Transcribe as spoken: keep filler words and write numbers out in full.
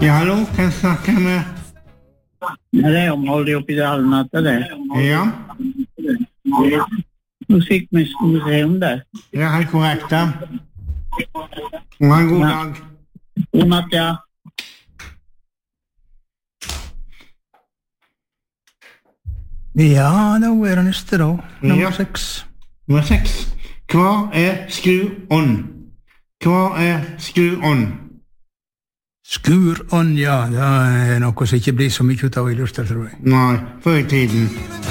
Ja, hallo, kan jeg snakke med? Det er omholdet oppi dalen at det er. Ja, Musikkmuseum der. det er helt korrekt, da. Ha en god Ja. dag. God natt, ja. Ja, da er det neste da. Nummer Ja. seks. Nummer seks. Hva er skru-on? Hva er skru-on? Skur on, ja. Det er noe som ikke blir så mye ut av i lufta, tror jeg. Nei, før i tiden.